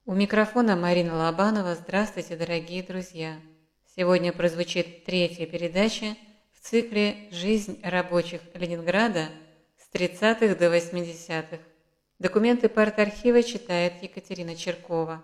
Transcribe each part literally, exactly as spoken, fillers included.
У микрофона Марина Лобанова. Здравствуйте, дорогие друзья! Сегодня прозвучит третья передача в цикле «Жизнь рабочих Ленинграда с тридцатых до восьмидесятых». Документы партархива читает Екатерина Черкова.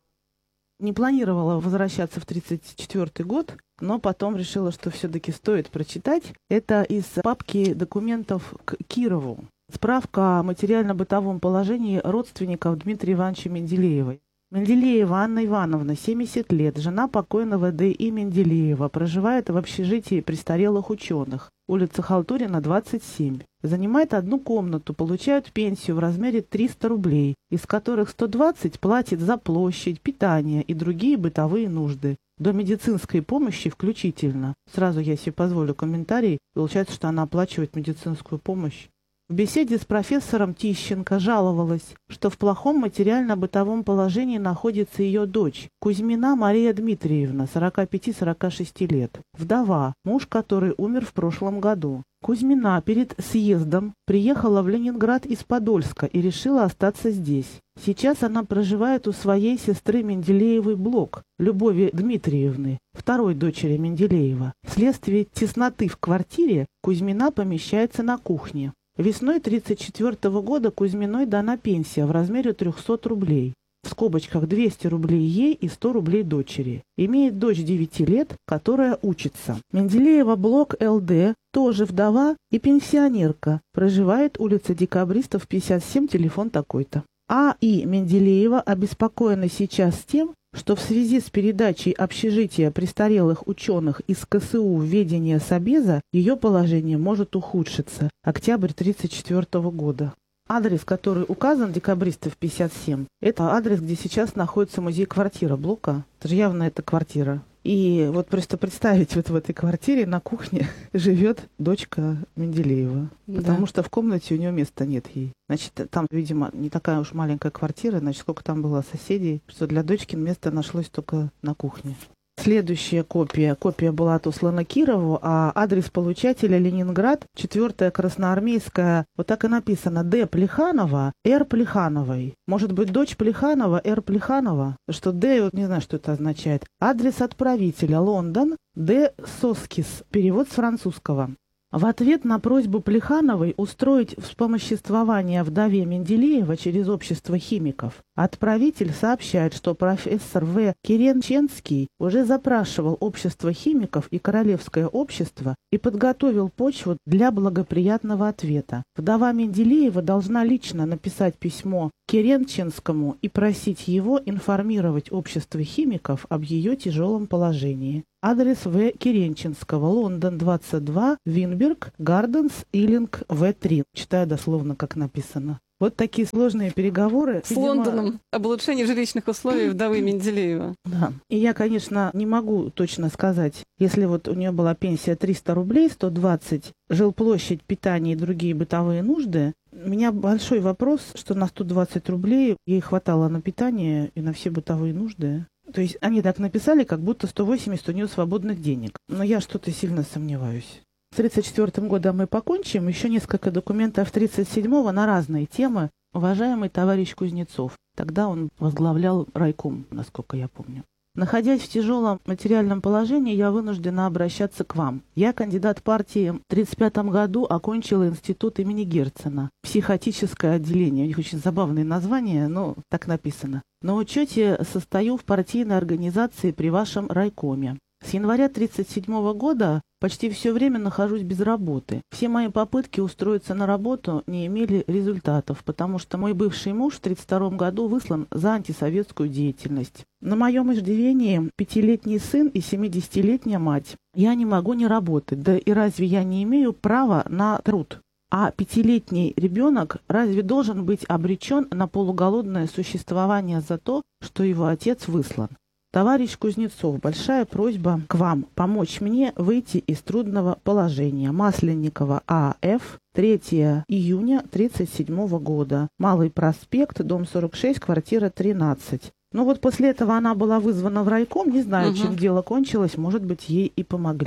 Не планировала возвращаться в тридцать четвёртый год, но потом решила, что все-таки стоит прочитать. Это из папки документов к Кирову. Справка о материально-бытовом положении родственников Дмитрия Ивановича Менделеева. Менделеева Анна Ивановна, семьдесят лет, жена покойного Д И Менделеева, проживает в общежитии престарелых ученых, улица Халтурина, двадцать семь. Занимает одну комнату, получают пенсию в размере триста рублей, из которых сто двадцать платит за площадь, питание и другие бытовые нужды, до медицинской помощи включительно. Сразу я себе позволю комментарий. Получается, что она оплачивает медицинскую помощь. В беседе с профессором Тищенко жаловалась, что в плохом материально-бытовом положении находится ее дочь, Кузьмина Мария Дмитриевна, сорок пять - сорок шесть лет, вдова, муж которой умер в прошлом году. Кузьмина перед съездом приехала в Ленинград из Подольска и решила остаться здесь. Сейчас она проживает у своей сестры Менделеевой Блок, Любови Дмитриевны, второй дочери Менделеева. Вследствие тесноты в квартире Кузьмина помещается на кухне. Весной тридцать четвёртого года Кузьминой дана пенсия в размере трехсот рублей. В скобочках двести рублей ей и сто рублей дочери. Имеет дочь девяти лет, которая учится. Менделеева Блок Л Д, тоже вдова и пенсионерка. Проживает улица Декабристов, пятьдесят семь, телефон такой-то. А. И. Менделеева обеспокоена сейчас тем, что в связи с передачей общежития престарелых ученых из Ка Эс У в ведение Собеза ее положение может ухудшиться. Октябрь тридцать четвёртого года. Адрес, который указан, Декабристов пятьдесят семь, это адрес, где сейчас находится музей-квартира Блока. Это же явно эта квартира. И вот просто представить, вот в этой квартире на кухне живет дочка Менделеева. Да. Потому что в комнате у нее места нет ей. Значит, там, видимо, не такая уж маленькая квартира, значит, сколько там было соседей, что для дочки место нашлось только на кухне. Следующая копия. Копия была отослана Кирову, а адрес получателя Ленинград, четвёртая Красноармейская. Вот так и написано: Д. Плеханова, Р. Плехановой. Может быть, дочь Плеханова, Р. Плеханова? Что Д, вот не знаю, что это означает. Адрес отправителя: Лондон, Д. Соскис. Перевод с французского. В ответ на просьбу Плехановой устроить вспомоществование вдове Менделеева через общество химиков, отправитель сообщает, что профессор В. Керенченский уже запрашивал общество химиков и Королевское общество и подготовил почву для благоприятного ответа. Вдова Менделеева должна лично написать письмо Керенченскому и просить его информировать общество химиков об ее тяжелом положении. Адрес В. Керенченского, Лондон, двадцать два, Винберг, Гарденс, Иллинг, В три. Читаю дословно, как написано. Вот такие сложные переговоры. С видимо... Лондоном об улучшении жилищных условий вдовы Менделеева. Да. И я, конечно, не могу точно сказать, если вот у нее была пенсия триста рублей, сто двадцать, жилплощадь, питание и другие бытовые нужды. У меня большой вопрос, что на сто двадцать рублей ей хватало на питание и на все бытовые нужды. То есть они так написали, как будто сто восемьдесят у нее свободных денег. Но я что-то сильно сомневаюсь. С тридцать четвёртым годом мы покончим. Еще несколько документов тридцать седьмого на разные темы. Уважаемый товарищ Кузнецов. Тогда он возглавлял райком, насколько я помню. Находясь в тяжелом материальном положении, я вынуждена обращаться к вам. Я кандидат партии. В тридцать пятом году окончила институт имени Герцена. Психотическое отделение. У них очень забавное название, но так написано. На учете состою в партийной организации при вашем райкоме. С января тридцать седьмого года почти все время нахожусь без работы. Все мои попытки устроиться на работу не имели результатов, потому что мой бывший муж в тридцать втором году выслан за антисоветскую деятельность. На моем иждивении пятилетний сын и семидесятилетняя мать. Я не могу не работать, да и разве я не имею права на труд? А пятилетний ребенок разве должен быть обречен на полуголодное существование за то, что его отец выслан? Товарищ Кузнецов, большая просьба к вам помочь мне выйти из трудного положения. Масленникова А Ф, третьего июня тридцать седьмого года. Малый проспект, дом сорок шесть, квартира тринадцать. Ну вот после этого она была вызвана в райком, не знаю, угу. чем дело кончилось, может быть, ей и помогли.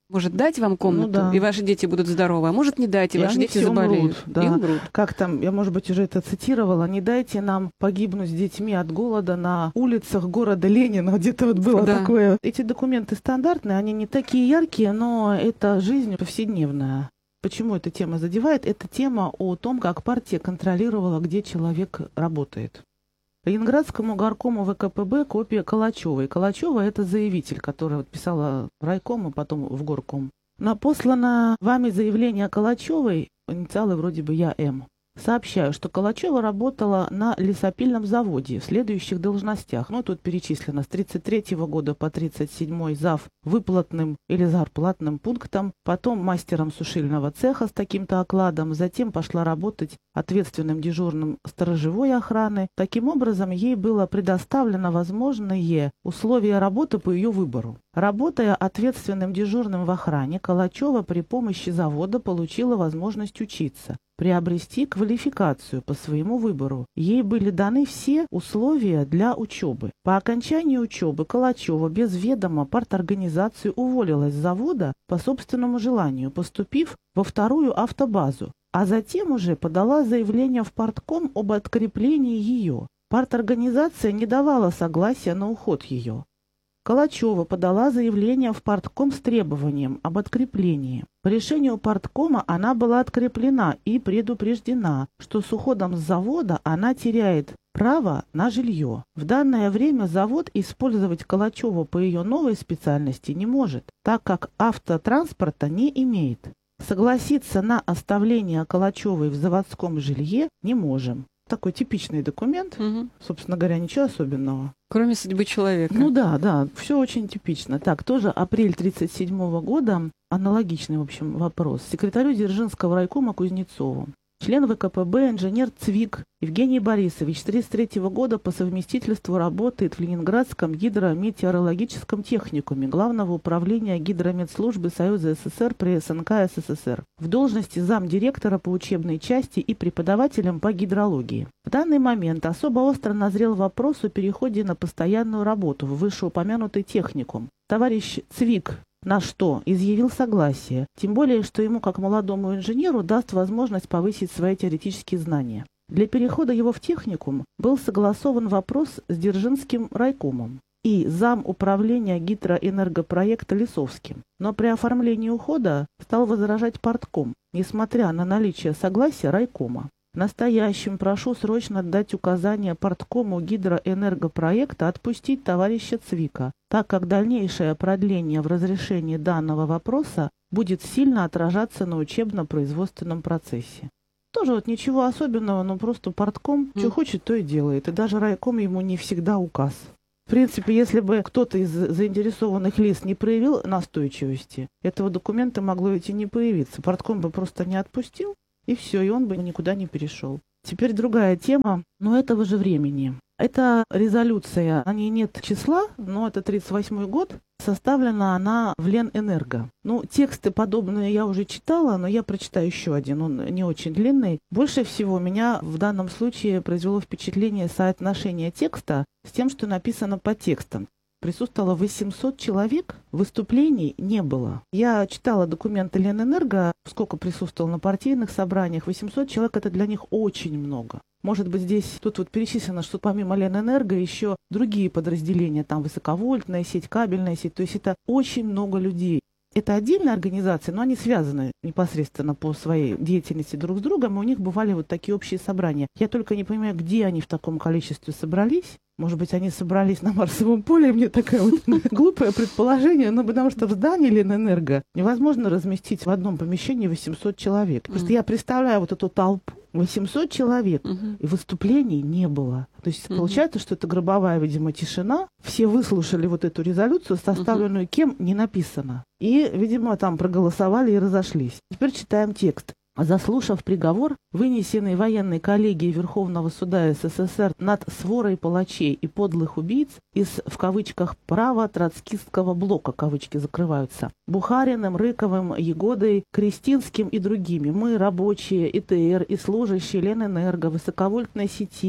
Может дать вам комнату, Ну да. и ваши дети будут здоровы, а может не дать, и, И ваши они дети все заболеют. умрут, да. И умрут. Как там, я, может быть, уже это цитировала, не дайте нам погибнуть с детьми от голода на улицах города Ленина, где-то вот было Да. такое. Эти документы стандартные, они не такие яркие, но это жизнь повседневная. Почему эта тема задевает? Это тема о том, как партия контролировала, где человек работает. Ленинградскому горкому вэ ка пэ бэ копия Калачевой. Калачева — это заявитель, который вот писала в райком, а потом в горком. На послано вами заявление Калачевой, инициалы вроде бы Я М. Сообщаю, что Калачева работала на лесопильном заводе в следующих должностях. Ну, тут перечислено с тридцать третьего года по тридцать седьмой зав. Выплатным или зарплатным пунктом, потом мастером сушильного цеха с таким-то окладом, затем пошла работать ответственным дежурным сторожевой охраны. Таким образом, ей было предоставлено возможные условия работы по ее выбору. Работая ответственным дежурным в охране, Калачева при помощи завода получила возможность учиться, приобрести квалификацию по своему выбору. Ей были даны все условия для учебы. По окончании учебы Калачева без ведома парторганизации уволилась с завода по собственному желанию, поступив во вторую автобазу, а затем уже подала заявление в партком об откреплении ее. Парторганизация не давала согласия на уход ее. Калачева подала заявление в партком с требованием об откреплении. По решению парткома она была откреплена и предупреждена, что с уходом с завода она теряет право на жилье. В данное время завод использовать Калачеву по ее новой специальности не может, так как автотранспорта не имеет. Согласиться на оставление Калачевой в заводском жилье не можем. Такой типичный документ, Мгм. собственно говоря, ничего особенного. Кроме судьбы человека. Ну да, да, все очень типично. Так, тоже апрель тридцать седьмого года, аналогичный, в общем, вопрос. Секретарю Дзержинского райкома Кузнецову. Член вэ ка пэ бэ, инженер ЦВИК Евгений Борисович с тридцать третьего года по совместительству работает в Ленинградском гидрометеорологическом техникуме Главного управления гидрометслужбы Союза эс эс эр при эс эн ка эс эс эс эр в должности замдиректора по учебной части и преподавателем по гидрологии. В данный момент особо остро назрел вопрос о переходе на постоянную работу в вышеупомянутый техникум. Товарищ ЦВИК на что изъявил согласие, тем более, что ему, как молодому инженеру, даст возможность повысить свои теоретические знания. Для перехода его в техникум был согласован вопрос с Дзержинским райкомом и зам управления гидроэнергопроекта Лисовским. Но при оформлении ухода стал возражать партком, несмотря на наличие согласия райкома. Настоящим прошу срочно дать указание парткому гидроэнергопроекта отпустить товарища Цвика, так как дальнейшее продление в разрешении данного вопроса будет сильно отражаться на учебно-производственном процессе. Тоже вот ничего особенного, но просто партком Mm. что хочет, то и делает. И даже райком ему не всегда указ. В принципе, если бы кто-то из заинтересованных лиц не проявил настойчивости, этого документа могло ведь и не появиться. Партком бы просто не отпустил, и все, и он бы никуда не перешел. Теперь другая тема, но этого же времени. Это резолюция, на ней нет числа, но это тридцать восьмой год, составлена она в Ленэнерго. Ну, тексты подобные я уже читала, но я прочитаю еще один, он не очень длинный. Больше всего меня в данном случае произвело впечатление соотношение текста с тем, что написано под текстом. Присутствовало восемьсот человек, выступлений не было. Я читала документы Ленэнерго, сколько присутствовало на партийных собраниях. восемьсот человек — это для них очень много. Может быть, здесь тут вот перечислено, что помимо Ленэнерго еще другие подразделения, там высоковольтная сеть, кабельная сеть. То есть это очень много людей. Это отдельные организации, но они связаны непосредственно по своей деятельности друг с другом, и у них бывали вот такие общие собрания. Я только не понимаю, где они в таком количестве собрались. Может быть, они собрались на Марсовом поле, мне такое вот глупое предположение, но потому что в здании Ленэнерго невозможно разместить в одном помещении восемьсот человек. Просто я представляю вот эту толпу, восемьсот человек, Мгм. и выступлений не было. То есть Мгм. получается, что это гробовая, видимо, тишина. Все выслушали вот эту резолюцию, составленную кем, не написано. И, видимо, там проголосовали и разошлись. Теперь читаем текст. Заслушав приговор, вынесенный военной коллегией Верховного суда эс эс эс эр над сворой палачей и подлых убийц из, в кавычках, права троцкистского блока, кавычки закрываются, Бухариным, Рыковым, Егодой, Крестинским и другими, мы, рабочие, и тэ эр и служащие Ленэнерго, высоковольтной сети,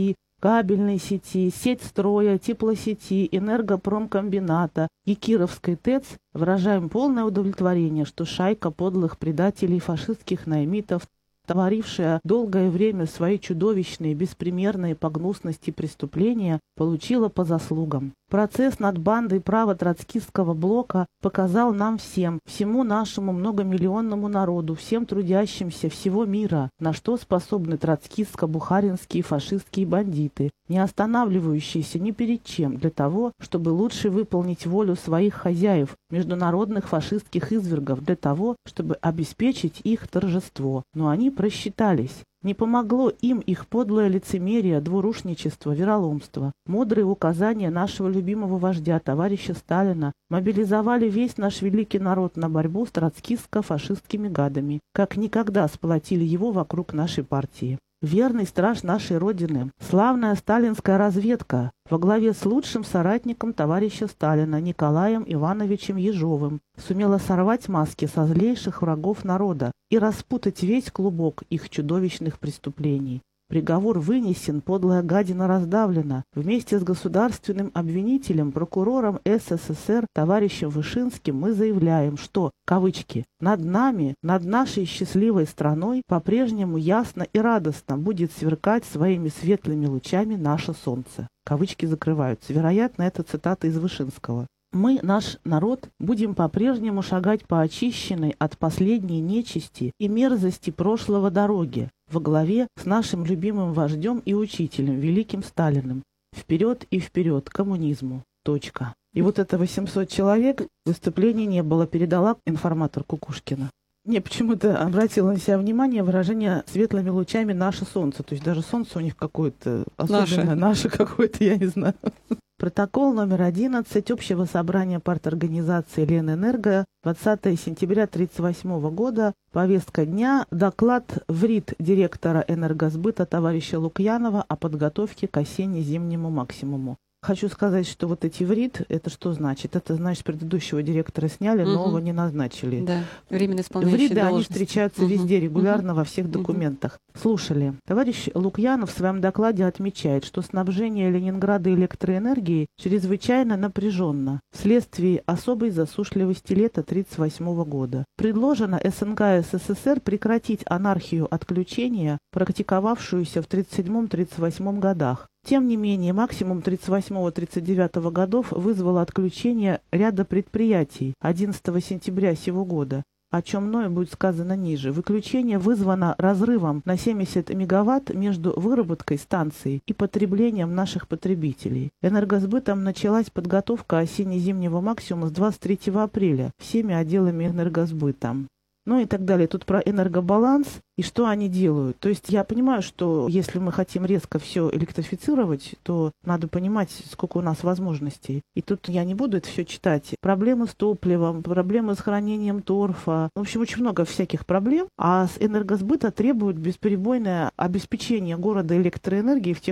кабельной сети, сеть строя, теплосети, энергопромкомбината и Кировской ТЭЦ выражаем полное удовлетворение, что шайка подлых предателей фашистских наймитов, творившая долгое время свои чудовищные, беспримерные по гнусности преступления, получила по заслугам. Процесс над бандой право-троцкистского блока показал нам всем, всему нашему многомиллионному народу, всем трудящимся всего мира, на что способны троцкистско-бухаринские фашистские бандиты, не останавливающиеся ни перед чем для того, чтобы лучше выполнить волю своих хозяев, международных фашистских извергов, для того, чтобы обеспечить их торжество. Но они просчитались. Не помогло им их подлое лицемерие, двурушничество, вероломство. Мудрые указания нашего любимого вождя, товарища Сталина, мобилизовали весь наш великий народ на борьбу с троцкистско-фашистскими гадами, как никогда сплотили его вокруг нашей партии. Верный страж нашей Родины, славная сталинская разведка во главе с лучшим соратником товарища Сталина Николаем Ивановичем Ежовым сумела сорвать маски со злейших врагов народа и распутать весь клубок их чудовищных преступлений. Приговор вынесен, подлая гадина раздавлена. Вместе с государственным обвинителем, прокурором СССР товарищем Вышинским мы заявляем, что, кавычки, «над нами, над нашей счастливой страной по-прежнему ясно и радостно будет сверкать своими светлыми лучами наше солнце». Кавычки закрываются. Вероятно, это цитата из Вышинского. Мы, наш народ, будем по-прежнему шагать по очищенной от последней нечисти и мерзости прошлого дороге, во главе с нашим любимым вождем и учителем, великим Сталиным. Вперед и вперед, коммунизму. Точка. И вот это восемьсот человек, выступлений не было, передала информатор Кукушкина. Мне почему-то обратило на себя внимание выражение «светлыми лучами наше солнце». То есть даже солнце у них какое-то особенное, наше, наше какое-то, я не знаю. Протокол номер одиннадцать Общего собрания парторганизации Ленэнерго двадцатого сентября тысяча девятьсот тридцать восьмого года. Повестка дня. Доклад в РИД директора Энергосбыта товарища Лукьянова о подготовке к осенне-зимнему максимуму. Хочу сказать, что вот эти ВРИД, это что значит? Это значит, предыдущего директора сняли, угу. Нового не назначили. Да, временно исполняющий ВРИДы, должность. Они встречаются угу. везде, регулярно, угу. во всех документах. Угу. Слушали. Товарищ Лукьянов в своем докладе отмечает, что снабжение Ленинграда электроэнергией чрезвычайно напряженно вследствие особой засушливости лета тысяча девятьсот тридцать восьмого года. Предложено СНГ СССР прекратить анархию отключения, практиковавшуюся в тридцать седьмом — тридцать восьмом годах. Тем не менее, максимум тридцать восьмого — тридцать девятого годов вызвало отключение ряда предприятий одиннадцатого сентября сего года, о чем мною будет сказано ниже. Выключение вызвано разрывом на семьдесят мегаватт между выработкой станций и потреблением наших потребителей. Энергосбытом началась подготовка осенне-зимнего максимума с двадцать третьего апреля всеми отделами энергосбыта. Ну и так далее. Тут про энергобаланс и что они делают. То есть я понимаю, что если мы хотим резко все электрифицировать, то надо понимать, сколько у нас возможностей. И тут я не буду это все читать. Проблемы с топливом, проблемы с хранением торфа. В общем, очень много всяких проблем. А с энергосбыта требуют бесперебойное обеспечение города электроэнергией в тех